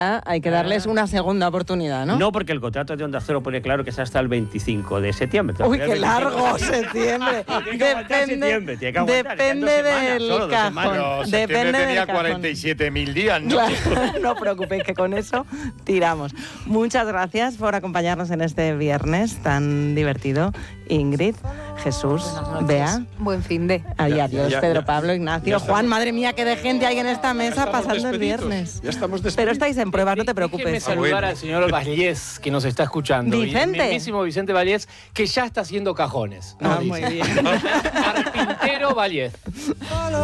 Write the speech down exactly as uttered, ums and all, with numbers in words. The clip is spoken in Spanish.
hay que darles una segunda oportunidad, ¿no? No, porque el contrato de Onda Cero pone claro que es hasta el veinticinco de septiembre. Uy, qué largo, septiembre. Tiene que aguantar Depende, septiembre, tiene que aguantar, depende quedan dos semanas, del solo dos cajón. semanas. Pero septiembre Depende del tenía cajón. cuarenta y siete mil días, ¿no? Claro, no os preocupéis que con eso tiramos. Muchas gracias por acompañarnos en este viernes tan divertido. Ingrid, Jesús, Bea. Buen fin de. Ay, Ya, adiós, ya, Pedro ya. Pablo, Ignacio, Ya Juan, estamos. madre mía, qué de gente hay en esta mesa estamos pasando el despedidos. viernes. Ya estamos despedidos. Pero estáis en pruebas, no te Déjenme preocupes. saludar bueno. al señor Vallés, que nos está escuchando. Vicente. Y el mismísimo Vicente Vallés, que ya está haciendo cajones. Ah, nos muy dice. bien. Carpintero Vallés.